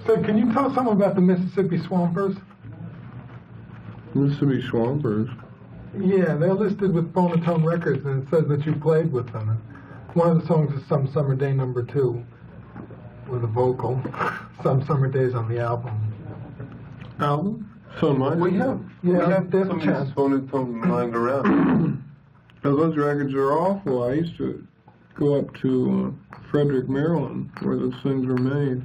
So can you tell us something about the Mississippi Swampers? Mississippi Swampers? Yeah, they're listed with Phonotone Records, and it says that you played with them. And one of the songs is Some Summer Day #2, with a vocal. Some Summer Days on the album. Album? So much? We have there's some a chance. Phonotone lying around. Those records are awful. I used to go up to Frederick, Maryland, where those things were made.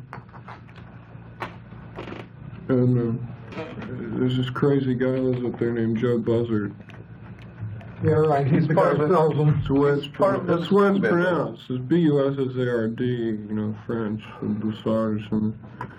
And there's this crazy guy lives up there named Joe Buzzard. Yeah, right. He's the guy who sells them. That's the way it's pronounced. It's B-U-S-S-A-R-D, you know, French, and Bussard or something.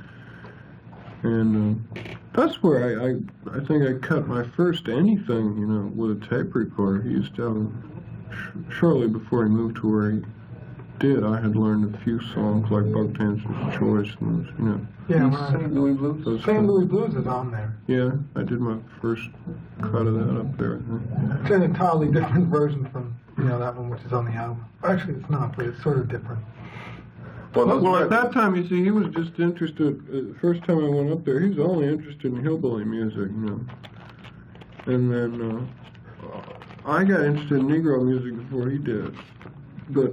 And that's where I think I cut my first anything, you know, with a tape recorder. He used to have them shortly before he moved to where he did. I had learned a few songs like Buck Dancer's Choice and those, you know. Yeah, right. St. Louis Blues? St. Louis Blues is on there. Yeah, I did my first cut of that up there, I think. It's an entirely different version from, you know, that one which is on the album. Actually, it's not, but it's sort of different. Well, at that time, you see, he was just interested, the first time I went up there, he was only interested in hillbilly music, you know. And then I got interested in Negro music before he did. But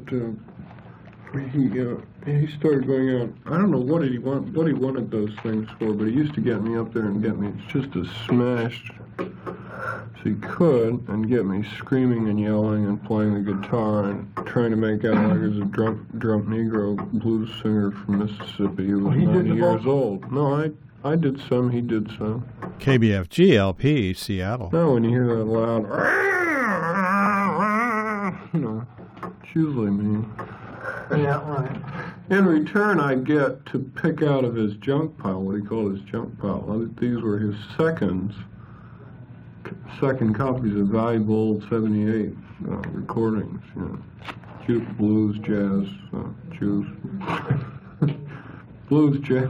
he started going out, I don't know what he wanted those things for, but he used to get me up there and get me just as smashed as he could, and get me screaming and yelling and playing the guitar and trying to make out like I was a drunk Negro blues singer from Mississippi who was 90 years old. No, I did some, he did some. KBFG LP, Seattle. Now when you hear that loud, you know, it's usually me. Yeah, right. In return, I get to pick out of his junk pile, what he called his junk pile. These were his second copies of valuable old 78 recordings, you know. Juke, blues, jazz, juice. Blues, jazz.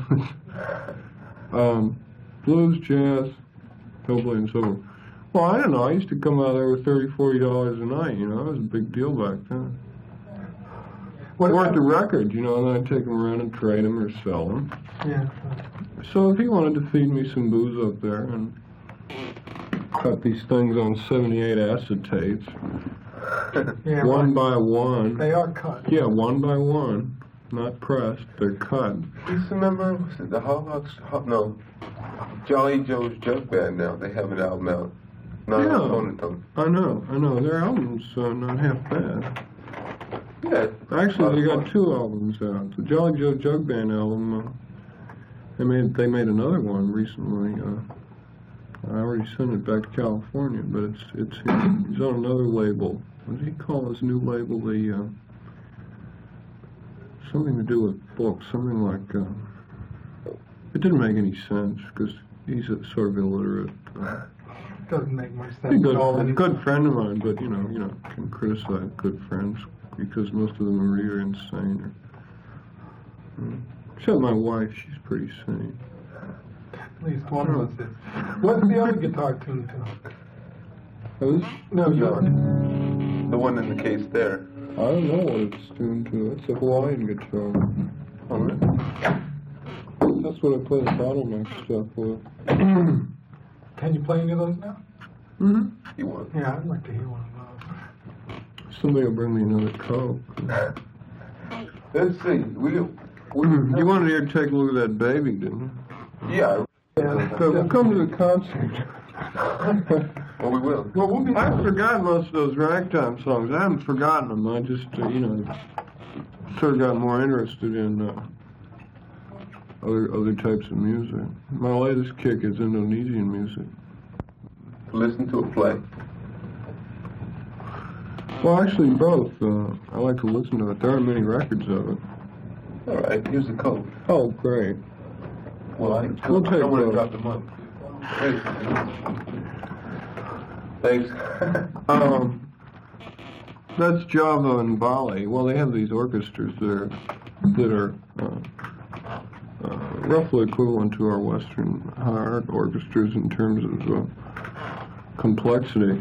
Blues, jazz, hillbilly, and so on. Well, I don't know. I used to come out there with $30, $40 a night, you know. That was a big deal back then. Worth the record, you know, and then I'd take them around and trade them or sell them. Yeah. So if he wanted to feed me some booze up there and cut these things on 78 acetates, Yeah, one right. by one. They are cut. Yeah, one by one, not pressed, they're cut. Do you remember, was it the Jolly Joe's Jug Band now? They have an album out. Not Yeah. on Phonotone. I know. Their album's not half bad. Yeah. Actually, they got two albums out. The Jolly Joe Jug Band album, they made another one recently. I already sent it back to California, but he's on another label. What does he call his new label? The something to do with books, something like. It didn't make any sense because he's a sort of illiterate. Doesn't make much sense He's at all. a good friend of mine, but you know, can criticize good friends because most of them are either insane or. Except my wife, she's pretty sane. At least one of us is. What's the other guitar tuned to? Who's? No, yours. The one in the case there. I don't know what it's tuned to. It's a Hawaiian guitar. Oh, really? That's what I play the bottleneck stuff with. Can you play any of those now? Mm-hmm. You want? Yeah, I'd like to hear one of Somebody will bring me another Coke. Let's see. You wanted here to take a look at that baby, didn't you? Yeah. So we'll come to the concert. Well, we will. Well, we'll be. I've forgotten most of those ragtime songs. I haven't forgotten them. I just, sort of got more interested in other types of music. My latest kick is Indonesian music. Listen to it play. Well, actually, both. I like to listen to it. There aren't many records of it. All right. Here's the code. Oh, great. Well, I We'll take don't want to both. drop them up. Thanks. That's Java and Bali. Well, they have these orchestras there that are roughly equivalent to our Western high art orchestras in terms of complexity.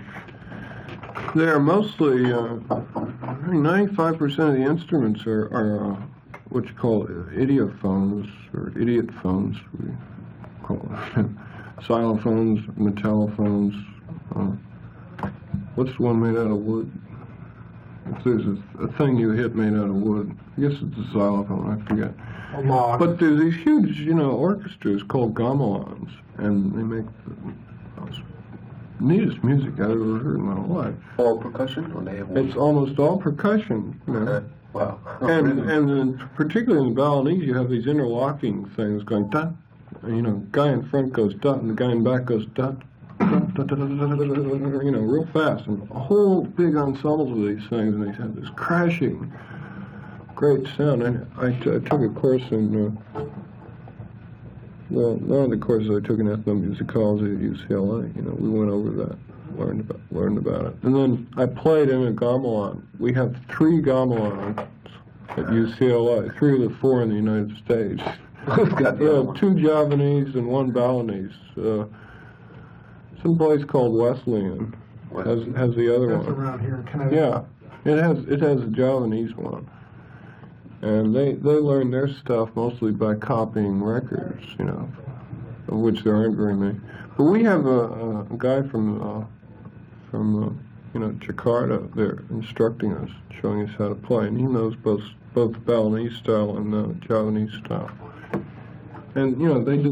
They are mostly, 95% of the instruments are what you call idiophones, or idiot phones, we call it. Xylophones, metallophones. What's the one made out of wood? If there's a thing you hit made out of wood, I guess it's a xylophone, I forget. A log. But there's these huge, orchestras called gamelons, and they make the most neatest music I've ever heard in my life. All percussion, or they have one? It's almost all percussion, Wow. And then particularly in the Balinese, you have these interlocking things going dot. Guy in front goes dot, and the guy in back goes dot. Real fast, and a whole big ensemble of these things, and they have this crashing, great sound. And I took a course in, one of the courses I took in ethnomusicology at UCLA. We went over that, learned about it, and then I played in a gamelan. We have 3 gamelans at UCLA, 3 of the 4 in the United States. Who's got the other one? 2 Javanese and 1 Balinese. Some place called Wesleyan has the other That's one. around here in Connecticut. Yeah, it has a Javanese one, and they learn their stuff mostly by copying records, of which there aren't very many. But we have a guy from Jakarta there instructing us, showing us how to play, and he knows both Balinese style and Javanese style. And they do